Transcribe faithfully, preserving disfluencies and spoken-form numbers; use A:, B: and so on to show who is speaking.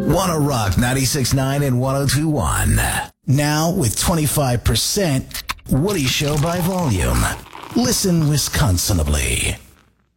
A: Wanna Rock ninety-six point nine and one oh two point one. Now with twenty-five percent Woody Show by volume. Listen Wisconsinably.